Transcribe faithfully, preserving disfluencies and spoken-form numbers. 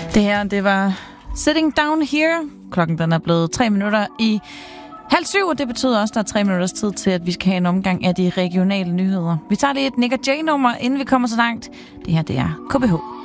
Det her, det var Sitting Down Here. Klokken den er blevet tre minutter i halv syv, og det betyder også, at der er tre minutters tid til, at vi skal have en omgang af de regionale nyheder. Vi tager lige et Nick og Jay-nummer, inden vi kommer så langt. Det her, det er K B H.